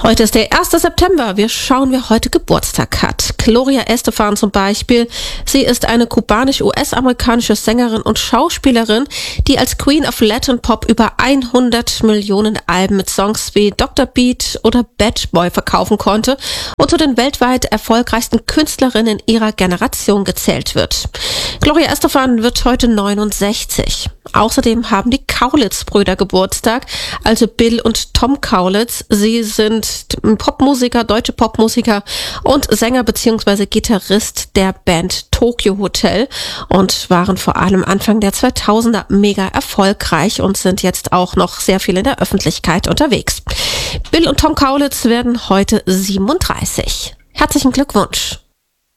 Heute ist der 1. September. Wir schauen, wer heute Geburtstag hat. Gloria Estefan zum Beispiel. Sie ist eine kubanisch-US-amerikanische Sängerin und Schauspielerin, die als Queen of Latin Pop über 100 Millionen Alben mit Songs wie Dr. Beat oder Bad Boy verkaufen konnte und zu den weltweit erfolgreichsten Künstlerinnen ihrer Generation gezählt wird. Gloria Estefan wird heute 69. Außerdem haben die Kaulitz-Brüder Geburtstag, also Bill und Tom Kaulitz. Sie sind Popmusiker, deutsche Popmusiker und Sänger bzw. Gitarrist der Band Tokyo Hotel und waren vor allem Anfang der 2000er mega erfolgreich und sind jetzt auch noch sehr viel in der Öffentlichkeit unterwegs. Bill und Tom Kaulitz werden heute 37. Herzlichen Glückwunsch!